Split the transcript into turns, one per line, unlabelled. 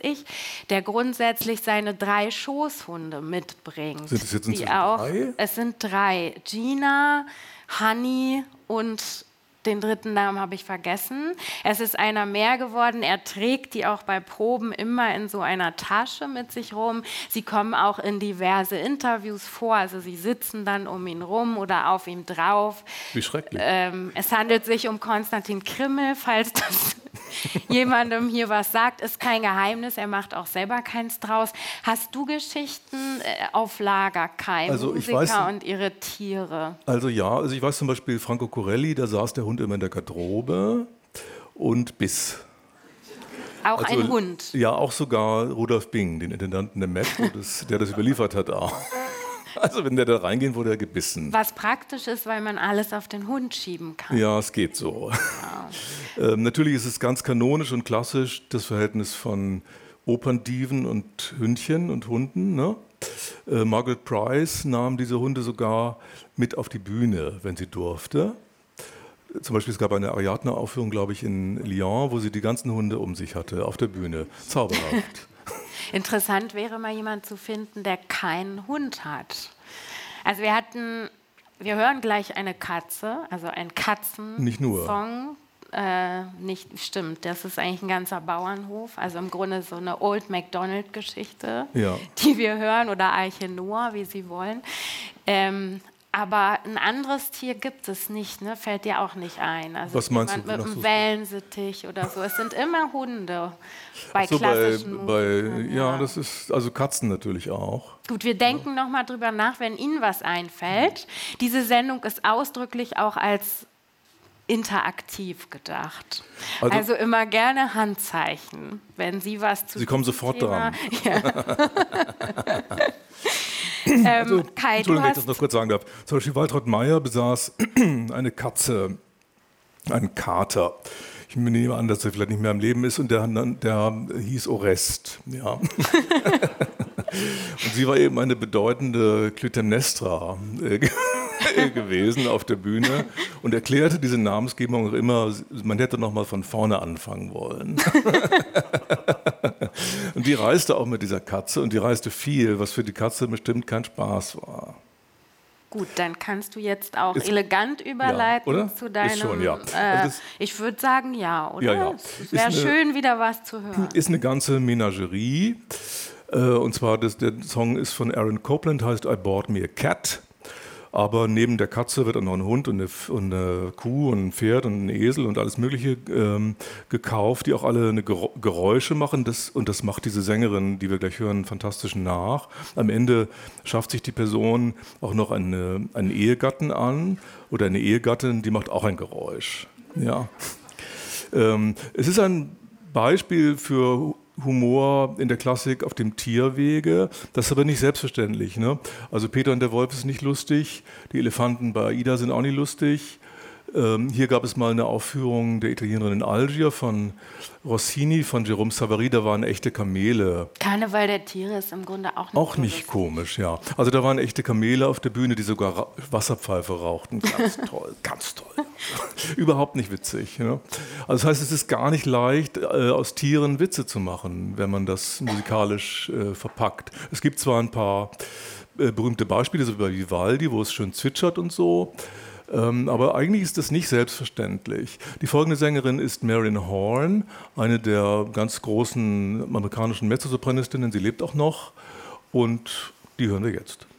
ich, der grundsätzlich seine 3 Schoßhunde mitbringt.
Sind es jetzt inzwischen
auch,
3?
Es sind 3. Gina, Honey und den 3. Namen habe ich vergessen. Es ist einer mehr geworden. Er trägt die auch bei Proben immer in so einer Tasche mit sich rum. Sie kommen auch in diverse Interviews vor. Also sie sitzen dann um ihn rum oder auf ihm drauf.
Wie schrecklich.
Es handelt sich um Konstantin Krimmel, falls das jemandem hier was sagt. Ist kein Geheimnis. Er macht auch selber keins draus. Hast du Geschichten auf Lager, Kai?
Also
Musiker und ihre Tiere?
Also ja, ich weiß zum Beispiel Franco Corelli, da saß der Hund immer in der Garderobe und biss.
Auch ein Hund?
Ja, auch sogar Rudolf Bing, den Intendanten der Metro, der das überliefert hat auch. Also wenn der da reingehen, wurde er gebissen.
Was praktisch ist, weil man alles auf den Hund schieben kann.
Ja, es geht so.
Wow.
Natürlich ist es ganz kanonisch und klassisch das Verhältnis von Operndiven und Hündchen und Hunden. Ne? Margaret Price nahm diese Hunde sogar mit auf die Bühne, wenn sie durfte. Zum Beispiel, es gab eine Ariadne-Aufführung, glaube ich, in Lyon, wo sie die ganzen Hunde um sich hatte, auf der Bühne. Zauberhaft.
Interessant wäre mal jemand zu finden, der keinen Hund hat. Also wir hören gleich eine Katze, also ein Katzen-Song.
Nicht nur.
Nicht stimmt, das ist eigentlich ein ganzer Bauernhof, also im Grunde so eine Old MacDonald-Geschichte,
ja,
die wir hören, oder Arche Noah, wie Sie wollen. Aber ein anderes Tier gibt es nicht, ne? Fällt dir auch nicht ein. Also
was meinst du?
Mit einem Wellensittich oder so. Es sind immer Hunde bei klassischen Musikern.
Ja, das ist, also Katzen natürlich auch.
Gut, wir denken noch mal drüber nach, wenn Ihnen was einfällt. Diese Sendung ist ausdrücklich auch als interaktiv gedacht. Also immer gerne Handzeichen, wenn Sie was zu
Sie kommen sofort dran.
Ja. Kai,
Entschuldigung, wenn ich das noch kurz sagen darf. Zum Beispiel Waltraud Meyer besaß eine Katze, einen Kater. Ich nehme an, dass er vielleicht nicht mehr im Leben ist, und der hieß Orest. Ja. Und sie war eben eine bedeutende Clytemnestra gewesen auf der Bühne und erklärte diese Namensgebung auch immer, man hätte noch mal von vorne anfangen wollen. Und die reiste auch mit dieser Katze, und die reiste viel, was für die Katze bestimmt kein Spaß war.
Gut, dann kannst du jetzt auch elegant überleiten,
ja,
zu deinem...
Schon, ja.
Ich würde sagen, ja, oder?
Ja.
Es wäre schön, wieder was zu hören.
Ist eine ganze Menagerie. Und zwar, der Song ist von Aaron Copland, heißt I Bought Me a Cat. Aber neben der Katze wird auch noch ein Hund und eine Kuh und ein Pferd und ein Esel und alles Mögliche gekauft, die auch alle eine Geräusche machen. Und das macht diese Sängerin, die wir gleich hören, fantastisch nach. Am Ende schafft sich die Person auch noch einen Ehegatten an oder eine Ehegattin, die macht auch ein Geräusch. Ja. Es ist ein Beispiel für Humor in der Klassik auf dem Tierwege. Das ist aber nicht selbstverständlich. Ne? Also Peter und der Wolf ist nicht lustig, die Elefanten bei Aida sind auch nicht lustig. Hier gab es mal eine Aufführung der Italienerin in Algier von Rossini, von Jérôme Savary, da waren echte Kamele.
Karneval der Tiere ist im Grunde auch
nicht komisch, ja. Also da waren echte Kamele auf der Bühne, die sogar Wasserpfeife rauchten. Ganz toll, ganz toll. Überhaupt nicht witzig. Ja. Also das heißt, es ist gar nicht leicht, aus Tieren Witze zu machen, wenn man das musikalisch verpackt. Es gibt zwar ein paar berühmte Beispiele, so wie bei Vivaldi, wo es schön zwitschert und so, aber eigentlich ist das nicht selbstverständlich. Die folgende Sängerin ist Marian Horn, eine der ganz großen amerikanischen Mezzosopranistinnen. Sie lebt auch noch, und die hören wir jetzt.